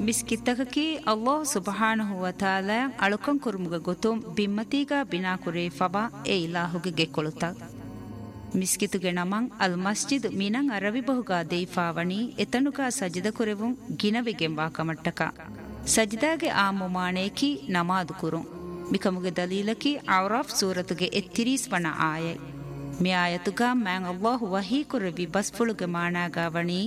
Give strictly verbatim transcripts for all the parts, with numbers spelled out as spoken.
ಮಿಸ್ಕಿತ್ತಕಿ ಅಲ್ಲಾಹ್ ಸುಬ್ಹಾನಹು ವ ತಾಲಾ ಅಳುಕಂ ಕುರುಮುಗ ಗೊತುಂ ಬಿಮ್ಮತಿಗ ಬಿನಾ ಕುರೇ ಫಬಾ ಎ ಇಲಾಹುಗೆ ಗೆಕೊಳುತ ಮಿಸ್ಕಿತುಗೆ ನಮಂ ಅಲ್ ಮಸ್ಜಿದ್ ಮಿನಂ ಅರವಿ ಬಹುಗಾ ದೇಫಾವಣಿ ಎತನುಗಾ ಸಜಿದ ಕುರೆವುಂ ಗಿನವೆಗೆಂಬಾ ಕಮಟ್ಟಕ ಸಜಿದಾಗೆ ಆ ಮುಮಾಣೇಕಿ ನಮಾದು ಕುರುಂ ಮಿಕಮುಗೆ ದಲೀಲಕಿ ಔರಾಫ್ ಸೂರತುಗೆ ಎತ್ತಿರೀಸ್ ವಣ ಆಯೆ ಮಿ ಆಯತುಗಾ ಮ್ಯಾಂ ಅಲ್ಲಾಹ್ ವಹೀ ಕುರೆವಿ ಬಸ್ಫುಳುಗೆ ಮಾಣಾಗಾವಣಿ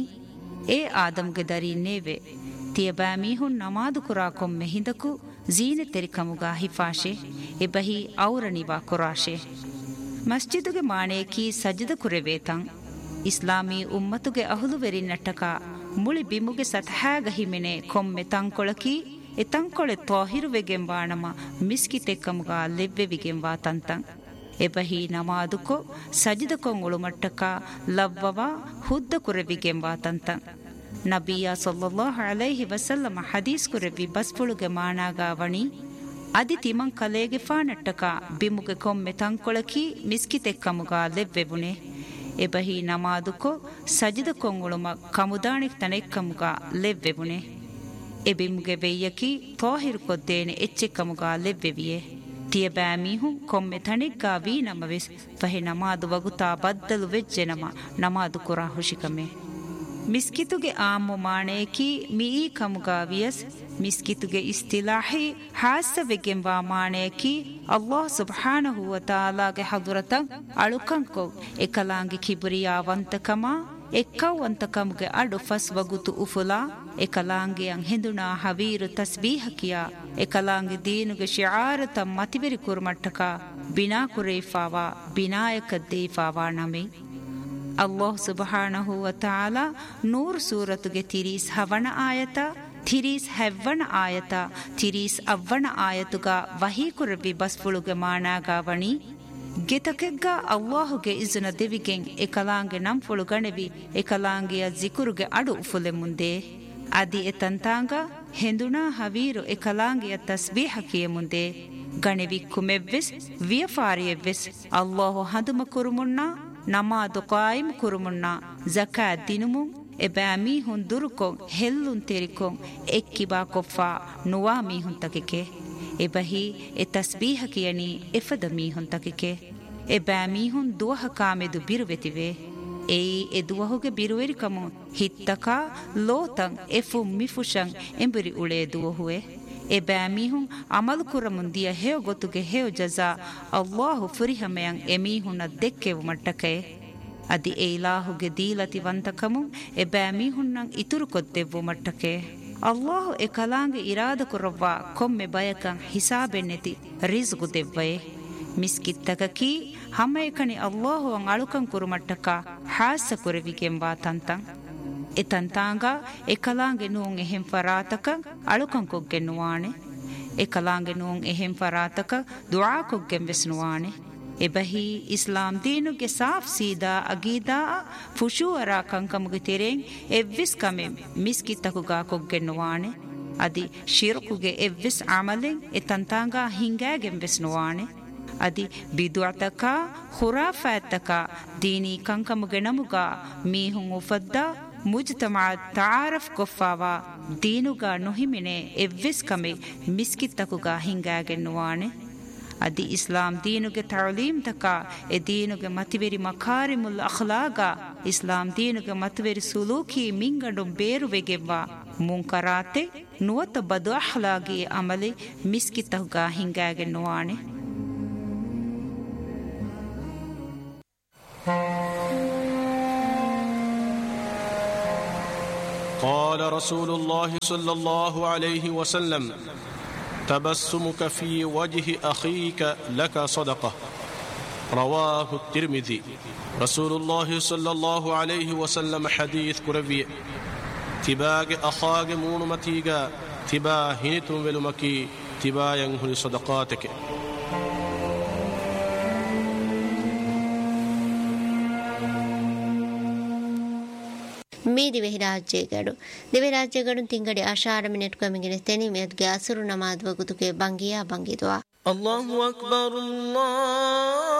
ಎ ಆದಮ್ಗೆ ದರೀನೇವೆ ತಿಯಬಾ ಮೀಹುನ್ ನಮಾದು ಕುರಾ ಕೊಮ್ಮೆ ಹಿಂದಕು ಜೀನೆ ತೆರಿಕಮುಗಾ ಹಿಫಾಶೆ ಎಬಹಿ ಔರಣಿವಾ ಕುರಾಶೆ ಮಸ್ಜಿದುಗೆ ಮಾಣೇಕಿ ಸಜ್ಜದ ಕುರೆವೇತಂ ಇಸ್ಲಾಮೀ ಉಮ್ಮತುಗೆ ಅಹುಲುವೆರಿ ನಟ್ಟಕ ಮುಳಿ ಬಿಮುಗೆ ಸತಹಾಗ ಹಿಮೆನೆ ಕೊಮ್ಮೆ ತಂಕೊಳಕಿ ಎ ತಂಕೊಳೆ ತ್ವಾಹಿರುವೆಗೆಂಬಾಣಮ ಮಿಸ್ಕಿತೆಕ್ಕಮುಗಾ ಲೆವ್ವೆವಿಗೆಂಬಾ ತಂತಂ ಎಬಹಿ ನಮಾದುಕೊ ಸಜ್ಜದ ಕೊಂಗುಳು ಮಟ್ಟಕ ಲವ್ವವ ಹುದ್ದ ಕುರೆವಿಗೆಂಬಾ ತಂತಂ ನಬಿಯ ಸಲ್ಲಲ್ಲಾಹು ಅಲೈಹಿ ವಸಲ್ಲಮ ಹದೀಸ್ ಕುರೆವಿ ಬಸ್ಫುಳುಗೆ ಮಾಣಾಗಾವಣಿ ಅದಿ ತಿಮಂ ಕಲೇಗೆ ಫಾನಟ್ಟಕ ಬಿಮುಗೆ ಕೊಮ್ಮೆ ತಂಕೊಳಕಿ ಮಿಸ್ಕಿತೆಕ್ಕಮುಗಾ ಲೆವ್ವೆಬುನೆ ಎಬಹಿ ನಮಾದುಕೊ ಸಜಿದ ಕೊಂಗುಳುಮ ಕಮುದಾಣಿಕ್ ತನೆಕ್ಕಮುಗಾ ಲೆವ್ವೆಬುನೆ ಎಬಿಮುಗೆ ವೆಯ್ಯಕಿ ತೋಹಿರು ಕೊದ್ದೇನೆ ಎಚ್ಚೆಕ್ಕಮುಗಾ ಲೆವ್ವೆವಿಯೆ ತಿಯಬಾ ಮೀಹುಂ ಕೊಮ್ಮೆ ತಣಿಗ್ಗಾ ವೀ ನಮವೆಸ್ ಫಹೆ ನಮಾದು ವಗುತಾ ಬದ್ದಲು ವೆಜ್ಜೆ ನಮ ನಮಾದು ಕುರಾ ಹುಶಿಕಮೆ ಮಿಸ್ಕಿತುಗೆ ಆಮು ಮಾಣೇಕಿ ಮೀ ಕಮುಗಾವಿಯಸ್ ಮಿಸ್ಕಿತುಗೆ ಇಸ್ತಿಲಾಹಿ ಹಾಸವೆಗೆಂಬ ಮಾಣೇಕಿ ಅಲ್ಲಾಹ್ ಸುಬ್ಹಾನಹು ವ ತಾಲಾಗೆ ಹದುರತಂ ಅಳುಕಂಕೊ ಎಕಲಾಂಗಿ ಕಿಬರಿಯಾವಂತಕಮ ಎಕ್ಕವಂತಕಮ್ಗೆ ಅಡು ಫಸ್ ವಗುತು ಉಫುಲಾ ಎಕಲಾಂಗಿಯಂ ಹಿಂದುನಾ ಹವೀರು ತಸ್ಬೀಹಕಿಯ ಎಕಲಾಂಗಿ ದೀನುಗೆ ಶಿಆರತ ಮತಿವೆರಿ ಕುರ್ಮಟ್ಟಕ ಬಿನಾ ಕುರೇಫಾವಾ ಬಿನಾಯಕ ದೇಫಾವಾ ನಮೆ ಅಲ್ಲಾಹ್ ಸುಬ್ಹಾನಹು ವ ತಾಲಾ ನೂರ್ ಸೂರತುಗೆ ತಿರೀಸ್ ಹವಣ ಆಯತ ತಿರೀಸ್ ಹೆವ್ವಣ ಆಯತ ತಿರೀಸ್ ಅವ್ವಣ ಆಯತುಗ ವಹೀ ಕುರವಿ ಬಸ್ಫುಳುಗೆ ಮಾಣಾಗಾವಣಿ ಗೆತಕೆಗ್ಗ ಅಲ್ಲಾಹುಗೆ ಇಜುನ ದೆವಿಗೆಂ ಎಕಲಾಂಗೆ ನಂಫುಳು ಗಣೆವಿ ಎಕಲಾಂಗೆಯ ಜಿಕುರುಗೆ ಅಡು ಉಫುಲೆ ಮುಂದೆ ಅದಿ ಎತಂತಾಂಗ ಹೆಂದುನಾ ಹವೀರು ಎಕಲಾಂಗೆಯ ತಸ್ಬೀಹಕಿಯ ಮುಂದೆ ಗಣೆವಿ ಕುಮೆವ್ವೆಸ್ ವಿಯಫಾರಿಯವ್ವೆಸ್ ಅಲ್ಲಾಹು ಹದುಮ ಕುರುಮುನ್ನ ನಮಾದು ಕಾಯಿಮ್ ಕುರುಮುನ್ನ ಜಕಾತ್ ದಿನುಮುಂ ಎಬಾ ಮೀಹುನ್ ದುರುಕೊಂ ಹೆಲ್ಲುನ್ ತೆರಿಕೊಂ ಎಕ್ಕಿಬಾ ಕೊಫ್ಫಾ ನುವಾ ಮೀಹುನ್ ತಕಿಕೆ ಎಬಹಿ ಎ ತಸ್ಬೀಹ ಕಿಯನಿ ಎಫದ ಮೀಹುನ್ ತಕಿಕೆ ಎಬಾ ಮೀಹುನ್ ದುವಹ ಕಾಮೆದು ಬಿರುವೆತಿವೆ ಏಯಿ ಎ ದುವಹುಗೆ ಬಿರುವೆರಿಕಮು ಹಿತ್ತಕ ಲೋತಂ ಎಫು ಮಿಫುಶಂ ಎಂಬುರಿ ಉಳೆ ದುವಹುವೆ ಎಬಾ ಮೀಹುನ್ ಅಮಲು ಕುರಮುಂದಿಯ ಹೇವ ಗೊತ್ತುಗೆ ಹೇವ ಜಜಾ ಅಲ್ಲಾಹು ಫುರಿಹಮೆಯಂ ಎಮೀಹುನ ದೆಕ್ಕೆವು ಮಟ್ಟಕೆ ಅದಿ ಎ ಇಲಾಹುಗೆ ದೀಲತಿ ವಂತಕಮು ಎಬಾ ಮೀಹುನ್ನಂ ಇತುರು ಕೊದ್ದೆವು ಮಟ್ಟಕೆ ಅಲ್ಲಾಹು ಎ ಕಲಾಂಗೆ ಇರಾದ ಕುರವ್ವ ಕೊಮ್ಮೆ ಬಯಕಂ ಹಿಸಾಬೆನ್ನೆತಿ ರಿಜ್ಗು ದೆವ್ವಯೆ ಮಿಸ್ಕಿತ್ತಕಕಿ ಹಮ್ಮೆಕಣಿ ಅಲ್ಲಾಹು ಅಂ ಅಳುಕಂ ಕುರುಮಟ್ಟಕ ಹಾಸ ಕುರವಿಗೆಂಬಾ ತಂತಂ ಎತಂತಾಂಗ ಎಕಲಾಂಗೆ ನೂಂ ಎಹೆಂ ಫರಾತಕ ಅಳುಕಂ ಕೊಗ್ಗೆ ನುವಾಣೆ ಎಕಲಾಂಗೆ ನೂಂ ಎಹೆಂ ಫರಾತಕ ದುಆ ಕೊಗ್ಗೆಂ ವೆಸ್ನುವಾಣೆ ಎಬಹಿ ಇಸ್ಲಾಂ ದೀನುಗೆ ಸಾಫ್ ಸೀದಾ ಅಗೀದಾ ಫುಶೂಅರ ಕಂಕಮುಗೆ ತೆರೆಂ ಎವ್ವಿಸ್ ಕಮೆ ಮಿಸ್ಕಿತ್ತಕುಗಾ ಕೊಗ್ಗೆ ನುವಾಣೆ ಅದಿ ಶಿರ್ಕುಗೆ ಎವ್ವಿಸ್ ಅಮಲೆಂ ಎತಂತಾಂಗ ಹಿಂಗಾಗೆಂ ವೆಸ್ನುವಾಣೆ ಅದಿ ಬಿದುಅತಕ ಖುರಾಫಾತಕ ದೀನಿ ಕಂಕಮುಗೆ ನಮುಗಾ ಮೀಹುಂ ಉಫದ್ದಾ ಮುಜ್ತಮಾ ತಾರಫ್ ಕೊಫಾವಾ ದೀನುಗಾ ನುಹಿಮಿನೆ ಎವ್ವಿಸ್ ಕಮೆ ಮಿಸ್ಕಿತ್ತಕುಗಾ ಹಿಂಗಾಗೆನ್ನುವಾಣೆ ಅದಿ ಇಸ್ಲಾಂ ದೀನುಗೆ ತಅಲೀಮ್ ತಕ ಎ ದೀನುಗೆ ಮತಿವೆರಿ ಮಕಾರಿಮುಲ್ ಅಖ್ಲಾಗ ಇಸ್ಲಾಂ ದೀನುಗೆ ಮತಿವೆರಿ ಸುಲೂಕಿ ಮಿಂಗಂಡು ಬೇರುವೆಗೆವ್ವ ಮುಂಕರಾತೆ ನುವತ ಬದು ಅಖ್ಲಾಗಿ ಅಮಲೆ ಮಿಸ್ಕಿತ್ತಕುಗಾ ಹಿಂಗಾಗೆನ್ನುವಾಣೆ قال رسول الله صلى الله عليه وسلم تبسمك في وجه أخيك لك صدقة رواه الترمذي رسول الله صلى الله عليه وسلم حديث كربي تباغ أخاغ مون متيغا تبا هنتم ولمكي تبا ينهل صدقاتك ಮೀ ದಿವೆಹಿ ರಾಜ್ಯಗಳು ದಿವೆ ರಾಜ್ಯಗಳು ತಿಂಗಡಿ ಆಷಾಢ ಮಿನಿಟ್ ಕಮಿಗಿನ ತೆನಿ ಮೇದ್ಗೆ ಅಸುರು ನಮಾದ್ ವಗುತುಗೆ ಬಂಗಿಯಾ ಬಂಗಿದ್ವಾ ಅಲ್ಲಾಹು ಅಕ್ಬರ್ ಅಲ್ಲಾಹ್